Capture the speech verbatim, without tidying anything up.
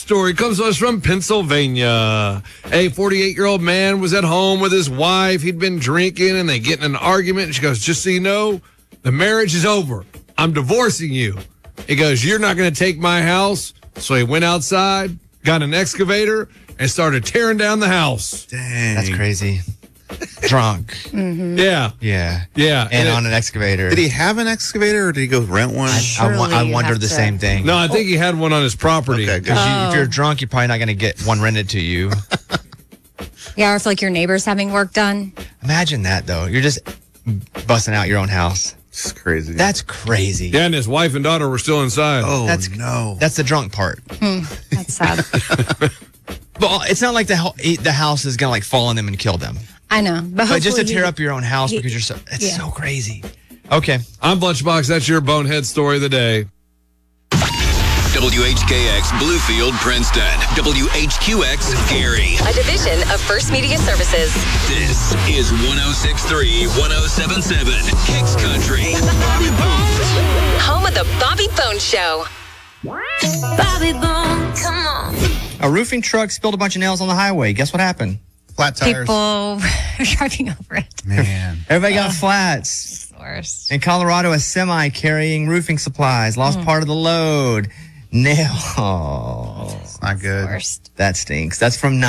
story comes to us from Pennsylvania. A forty-eight-year-old man was at home with his wife. He'd been drinking, and they get in an argument. And she goes, just so you know, the marriage is over. I'm divorcing you. He goes, you're not going to take my house. So he went outside, got an excavator, and started tearing down the house. Dang. That's crazy. Drunk. Mm-hmm. Yeah. Yeah. Yeah. And, And it- on an excavator. Did he have an excavator or did he go rent one? I, I, Surely wa- I you wonder have the to- same thing. No, I think he had one on his property. Okay, good. Because you, if Oh. you're drunk, you're probably not going to get one rented to you. Yeah, or if like your neighbor's having work done. Imagine that, though. You're just busting out your own house. It's crazy. That's crazy. Yeah, and his wife and daughter were still inside. oh, That's no. That's the drunk part. That's sad. But it's not like the ho- the house is gonna like fall on them and kill them. I know. But, But just to hopefully tear he- up your own house he- because you're so it's yeah. so crazy. Okay. I'm Lunchbox. That's your bonehead story of the day. W H K X Bluefield, Princeton. W H Q X Gary. A division of First Media Services. This is one oh six point three, one oh seven point seven Kicks Country. Home of the Bobby Bones Show. Bobby Bones, come on. A roofing truck spilled a bunch of nails on the highway. Guess what happened? Flat tires. people are driving over it. Man. Everybody got flats. It's the worst. In Colorado, a semi carrying roofing supplies lost part of the load. Nail. Oh, It's not good. Worst. that stinks. That's from